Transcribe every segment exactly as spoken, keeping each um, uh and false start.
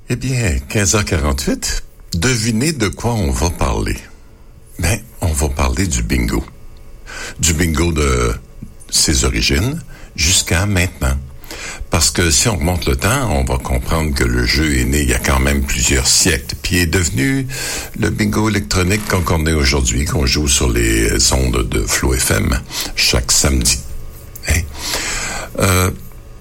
Eh bien, quinze heures quarante-huit, devinez de quoi on va parler. Ben, on va parler du bingo. Du bingo de ses origines jusqu'à maintenant. Parce que si on remonte le temps, on va comprendre que le jeu est né il y a quand même plusieurs siècles, puis est devenu le bingo électronique qu'on connaît aujourd'hui, qu'on joue sur les ondes de Flow F M chaque samedi. Hein? Euh,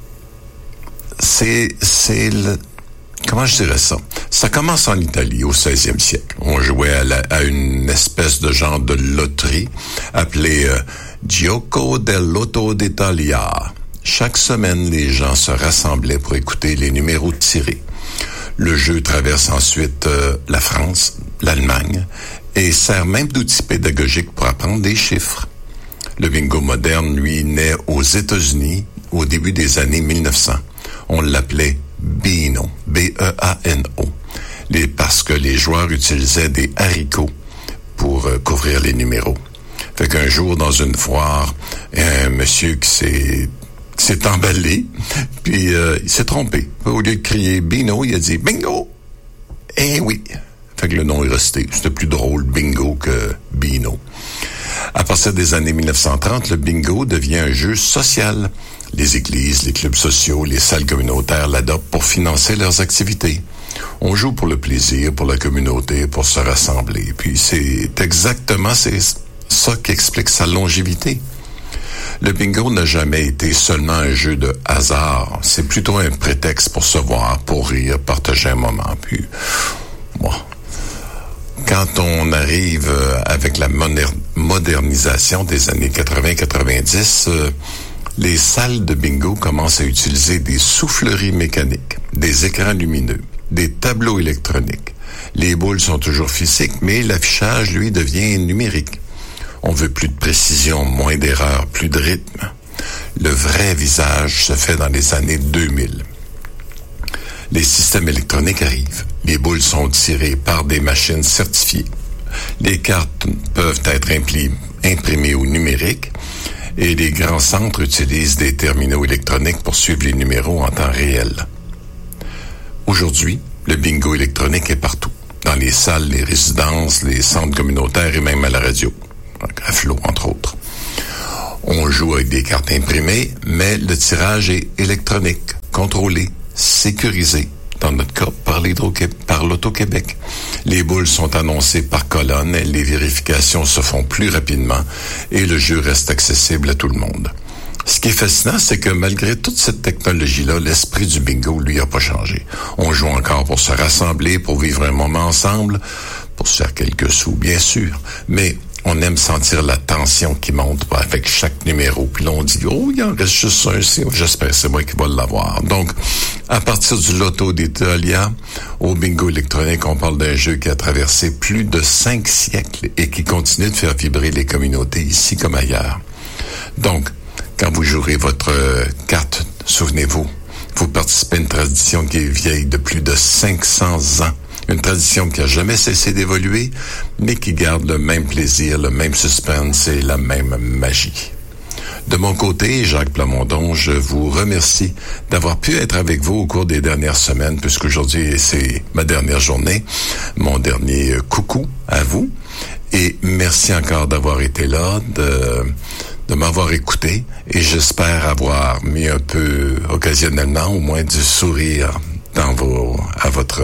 c'est, c'est le... Comment je dirais ça? Ça commence en Italie au seizième siècle. On jouait à, la, à une espèce de genre de loterie appelée euh, Gioco del Lotto d'Italia. Chaque semaine, les gens se rassemblaient pour écouter les numéros tirés. Le jeu traverse ensuite euh, la France, l'Allemagne, et sert même d'outil pédagogique pour apprendre des chiffres. Le bingo moderne, lui, naît aux États-Unis au début des années mille neuf cents. On l'appelait Beano, B E A N O, les, parce que les joueurs utilisaient des haricots pour euh, couvrir les numéros. Fait qu'un jour, dans une foire, un monsieur qui s'est, qui s'est emballé, puis euh, il s'est trompé. Au lieu de crier Beano, il a dit Bingo! Eh oui! Fait que le nom est resté. C'était plus drôle, Bingo, que Beano. À partir des années mille neuf cent trente, le bingo devient un jeu social. Les églises, les clubs sociaux, les salles communautaires l'adoptent pour financer leurs activités. On joue pour le plaisir, pour la communauté, pour se rassembler. Puis c'est exactement c'est ça qui explique sa longévité. Le bingo n'a jamais été seulement un jeu de hasard. C'est plutôt un prétexte pour se voir, pour rire, partager un moment. Puis, bon... Quand on arrive avec la moder- modernisation des années quatre-vingts quatre-vingt-dix, euh, les salles de bingo commencent à utiliser des souffleries mécaniques, des écrans lumineux, des tableaux électroniques. Les boules sont toujours physiques, mais l'affichage, lui, devient numérique. On veut plus de précision, moins d'erreurs, plus de rythme. Le vrai visage se fait dans les années deux mille. Les systèmes électroniques arrivent. Les boules sont tirées par des machines certifiées. Les cartes peuvent être impli- imprimées au numérique et les grands centres utilisent des terminaux électroniques pour suivre les numéros en temps réel. Aujourd'hui, le bingo électronique est partout. Dans les salles, les résidences, les centres communautaires et même à la radio. À Flow, entre autres. On joue avec des cartes imprimées, mais le tirage est électronique, contrôlé, sécurisé, dans notre cas, par, par l'Auto-Québec. Les boules sont annoncées par colonne, les vérifications se font plus rapidement et le jeu reste accessible à tout le monde. Ce qui est fascinant, c'est que malgré toute cette technologie-là, l'esprit du bingo, lui, a pas changé. On joue encore pour se rassembler, pour vivre un moment ensemble, pour se faire quelques sous, bien sûr, mais on aime sentir la tension qui monte avec chaque numéro. Puis là, on dit, oh, il en reste juste un ici. J'espère que c'est moi qui va l'avoir. Donc, à partir du Lotto d'Italia au bingo électronique, on parle d'un jeu qui a traversé plus de cinq siècles et qui continue de faire vibrer les communautés ici comme ailleurs. Donc, quand vous jouerez votre euh, carte, souvenez-vous, vous participez à une tradition qui est vieille de plus de cinq cents ans. Une tradition qui n'a jamais cessé d'évoluer, mais qui garde le même plaisir, le même suspense et la même magie. De mon côté, Jacques Plamondon, je vous remercie d'avoir pu être avec vous au cours des dernières semaines, puisqu'aujourd'hui, c'est ma dernière journée, mon dernier coucou à vous. Et merci encore d'avoir été là, de, de m'avoir écouté, et j'espère avoir mis un peu, occasionnellement, au moins du sourire dans vos, à votre...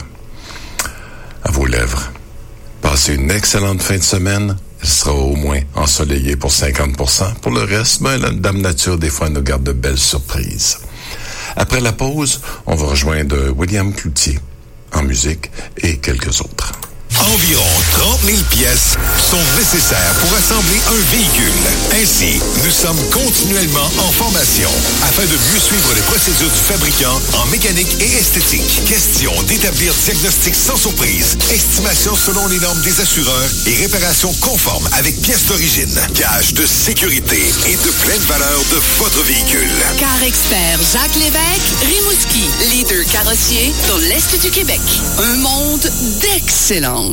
à vos lèvres. Passez une excellente fin de semaine. Elle sera au moins ensoleillée pour cinquante pour cent. Pour le reste, ben, la Dame Nature, des fois, nous garde de belles surprises. Après la pause, on va rejoindre William Cloutier en musique et quelques autres. Environ trente mille pièces sont nécessaires pour assembler un véhicule. Ainsi, nous sommes continuellement en formation afin de mieux suivre les procédures du fabricant en mécanique et esthétique. Question d'établir diagnostic sans surprise, estimation selon les normes des assureurs et réparation conforme avec pièces d'origine. Gage de sécurité et de pleine valeur de votre véhicule. Car expert Jacques Lévesque, Rimouski, leader carrossier dans l'Est du Québec. Un monde d'excellence.